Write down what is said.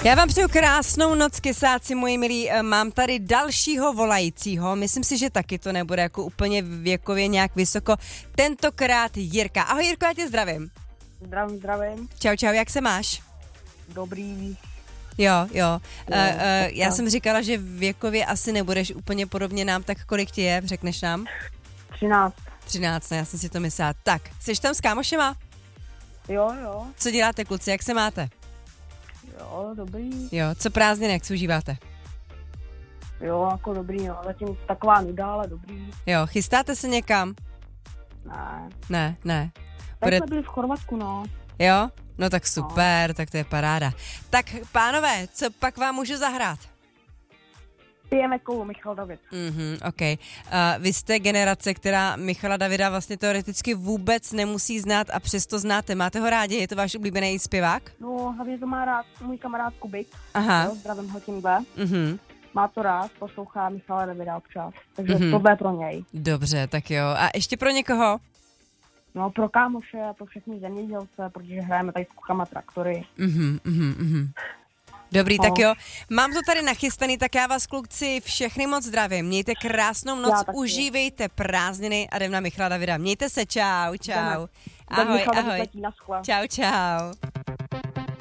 Já vám přeju krásnou noc, kysáci, moji milí. Mám tady dalšího volajícího. Myslím si, že taky to nebude jako úplně věkově nějak vysoko. Tentokrát Jirka. Ahoj Jirko, já tě zdravím. Zdravím. Čau, jak se máš? Dobrý. Jo. Já jsem říkala, že věkově asi nebudeš úplně podobně nám, tak kolik ti je, řekneš nám? 13, já jsem si to myslela. Tak, jsi tam s kámošema? Jo. Co děláte, kluci, jak se máte? Jo, dobrý. Jo, co prázdniny, jak si užíváte? Jo, jako dobrý, no, zatím taková nuda, ale dobrý. Jo, chystáte se někam? Ne. Tak jsme byli v Chorvatsku, no. Jo? No tak super, tak to je paráda. Tak pánové, co pak vám můžu zahrát? Pijeme kolu, Michal David. OK. Vy jste generace, která Michala Davida vlastně teoreticky vůbec nemusí znát a přesto znáte. Máte ho rádi? Je to váš oblíbený zpěvák? No, hlavně to má rád můj kamarád Kubik. Aha. Jo, zdravím ho tímhle. Má to rád, poslouchá Michala Davida občas. Takže to je pro něj. Dobře, tak jo. A ještě pro někoho? No, pro kámoše a pro všechny zemědělce, protože hrajeme tady s kuchama traktory. Dobrý, tak jo. Mám to tady nachystaný, tak já vás, kluci, všechny moc zdravím. Mějte krásnou noc, užívejte prázdniny a jdem na Michala Davida. Mějte se, čau. Ahoj. Čau.